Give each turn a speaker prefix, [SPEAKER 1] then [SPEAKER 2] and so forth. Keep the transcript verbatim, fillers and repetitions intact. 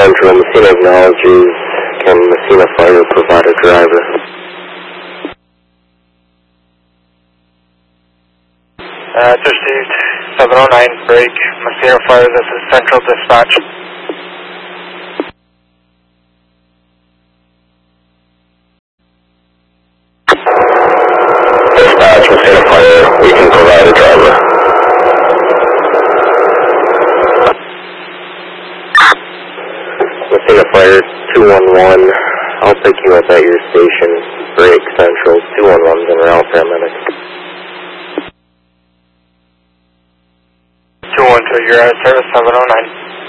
[SPEAKER 1] Central, Messina acknowledges. Can Messina Fire provide a driver?
[SPEAKER 2] Uh, it's received. seven oh nine, break. Messina Fire, this is Central Dispatch.
[SPEAKER 1] Dispatch, Messina Fire, we can provide a driver. Messina Fire, two one one, I'll pick you up at your station, break Central, two one one's in route paramedic.
[SPEAKER 2] two one two, you're out of service, seven oh nine.